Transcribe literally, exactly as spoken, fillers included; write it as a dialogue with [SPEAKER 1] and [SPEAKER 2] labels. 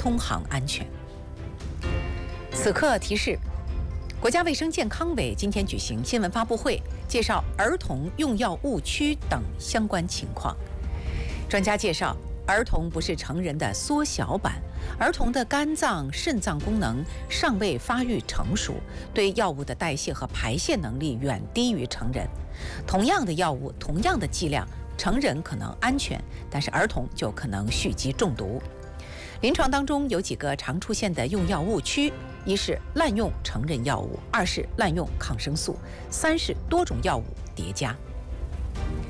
[SPEAKER 1] 通航安全。此刻提示：国家卫生健康委今天举行新闻发布会，介绍儿童用药误区等相关情况。专家介绍，儿童不是成人的缩小版，儿童的肝脏、肾脏功能尚未发育成熟，对药物的代谢和排泄能力远低于成人。同样的药物，同样的剂量，成人可能安全，但是儿童就可能蓄积中毒。临床当中有几个常出现的用药误区：一是滥用成人药物，二是滥用抗生素，三是多种药物叠加。